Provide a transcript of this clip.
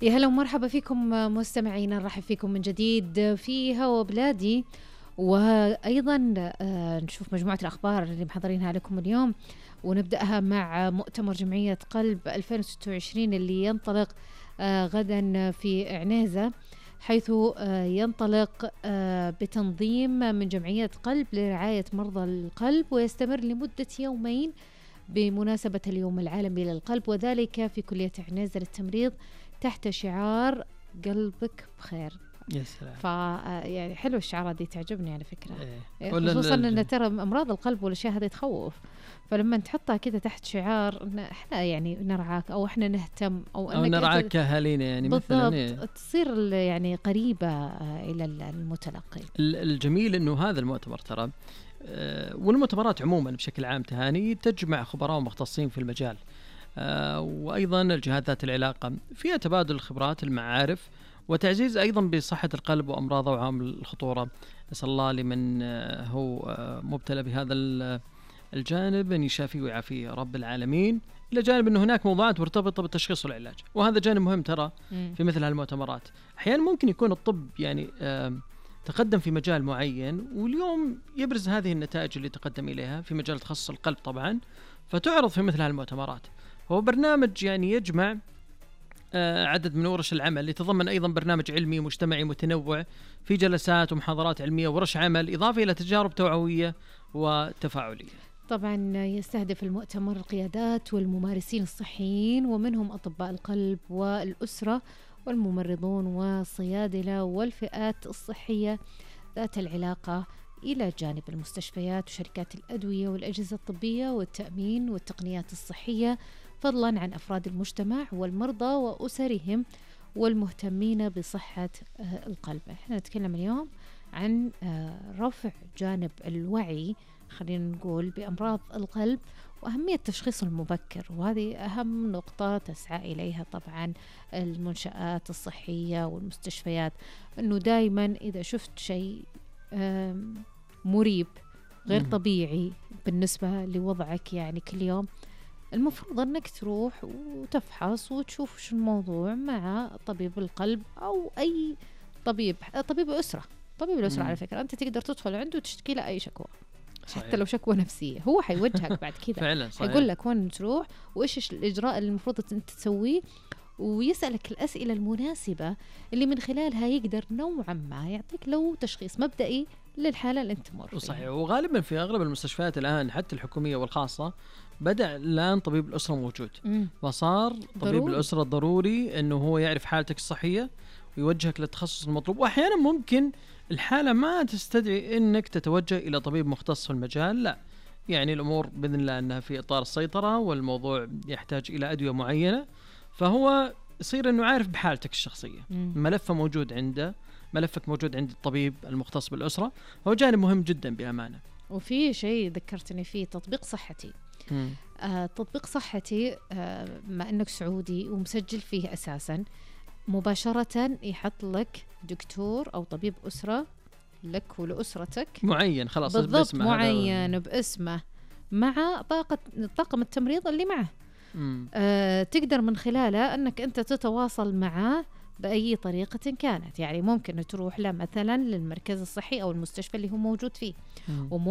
يا هلا ومرحبا فيكم مستمعينا، نرحب فيكم من جديد في هوا بلادي. وأيضا نشوف مجموعة الأخبار اللي محضرينها لكم اليوم، ونبدأها مع مؤتمر جمعية قلب 2026 اللي ينطلق غدا في عنيزة، حيث ينطلق بتنظيم من جمعية قلب لرعاية مرضى القلب، ويستمر لمدة يومين بمناسبة اليوم العالمي للقلب، وذلك في كلية عنيزة للتمريض تحت شعار قلبك بخير. يا سلام. يعني حلو الشعارات دي، تعجبني على فكرة. خصوصا ان ترى امراض القلب والاشياء هذه تخوف، فلما تحطها كده تحت شعار إن احنا يعني نرعاك او احنا نهتم او نرعاك كاهالينا، يعني مثلا تصير يعني قريبة الى المتلقي. الجميل انه هذا المؤتمر ترى والمؤتمرات عموما بشكل عام تهاني تجمع خبراء ومختصين في المجال، وأيضا الجهات ذات العلاقة فيها تبادل الخبرات المعارف، وتعزيز أيضا بصحة القلب وأمراضه وعوامل الخطورة. نسأل الله لمن هو مبتلى بهذا الجانب أن يشافيه ويعافيه رب العالمين، إلى جانب أنه هناك موضوعات مرتبطة بالتشخيص والعلاج، وهذا جانب مهم ترى في مثل هالمؤتمرات. أحيانا ممكن يكون الطب يعني تقدم في مجال معين، واليوم يبرز هذه النتائج اللي تقدم إليها في مجال تخصص القلب طبعا، فتعرض في مثل هالمؤتمرات. هو برنامج يعني يجمع عدد من ورش العمل، يتضمن أيضا برنامج علمي مجتمعي متنوع في جلسات ومحاضرات علمية ورش عمل، إضافة إلى تجارب توعوية وتفاعلية. طبعا يستهدف المؤتمر القيادات والممارسين الصحيين، ومنهم أطباء القلب والأسرة والممرضون والصيادلة والفئات الصحية ذات العلاقة، إلى جانب المستشفيات وشركات الأدوية والأجهزة الطبية والتأمين والتقنيات الصحية، فضلا عن أفراد المجتمع والمرضى وأسرهم والمهتمين بصحة القلب. احنا نتكلم اليوم عن رفع جانب الوعي، خلينا نقول، بأمراض القلب وأهمية التشخيص المبكر، وهذه أهم نقطة تسعى إليها طبعا المنشآت الصحية والمستشفيات، أنه دائما إذا شفت شيء مريب غير طبيعي بالنسبة لوضعك يعني كل يوم، المفروض أنك تروح وتفحص وتشوف شو الموضوع مع طبيب القلب أو أي طبيب أسرة. طبيب الأسرة على فكرة أنت تقدر تدخل عنده وتشتكي له أي شكوى، صحيح. حتى لو شكوى نفسية هو حيوجهك بعد كذا، حيقول لك وين تروح وإيش الإجراء اللي المفروض أنت تسويه، ويسألك الأسئلة المناسبة اللي من خلالها يقدر نوعا ما يعطيك لو تشخيص مبدئي للحالة اللي انت تمر فيها. صحيح. وغالبا في أغلب المستشفيات الآن حتى الحكومية والخاصة بدأ الآن طبيب الأسرة موجود، فصار طبيب الأسرة ضروري أنه هو يعرف حالتك الصحية ويوجهك للتخصص المطلوب. وأحيانا ممكن الحالة ما تستدعي أنك تتوجه إلى طبيب مختص في المجال، لا، يعني الأمور بإذن الله أنها في إطار السيطرة، والموضوع يحتاج إلى أدوية معينة، فهو يصير أنه عارف بحالتك الشخصية، ملفه موجود عنده، ملفك موجود عند الطبيب المختص بالأسرة. هو جانب مهم جدا بأمانة. وفي شيء ذكرتني فيه، تطبيق صحتي. تطبيق صحتي ما أنك سعودي ومسجل فيه أساسا، مباشرة يحط لك دكتور أو طبيب أسرة لك ولأسرتك معين، خلاص بالضبط معين باسمه، مع طاقم التمريض اللي معه. تقدر من خلاله أنك أنت تتواصل معه بأي طريقة كانت، يعني ممكن تروح له مثلا للمركز الصحي أو المستشفى اللي هو موجود فيه،